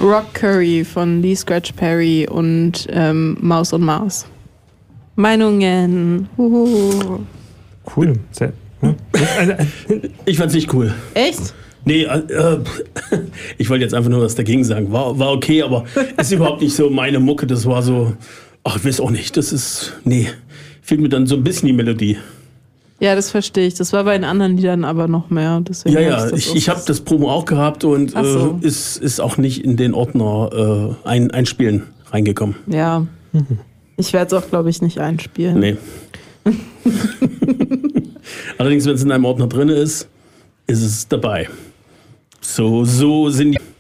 Rock Curry von Lee Scratch Perry und Maus und Mars. Meinungen. Cool. Ich fand's nicht cool. Echt? Nee, ich wollte jetzt einfach nur was dagegen sagen. War okay, aber ist überhaupt nicht so meine Mucke. Das war so, ach, ich weiß auch nicht. Fehlt mir dann so ein bisschen die Melodie. Ja, das verstehe ich. Das war bei den anderen Liedern aber noch mehr. Deswegen Ich habe das Promo auch gehabt und so. ist auch nicht in den Ordner einspielen reingekommen. Ja. Ich werde es auch, glaube ich, nicht einspielen. Nee. Allerdings, wenn es in einem Ordner drin ist, ist es dabei. So sind die.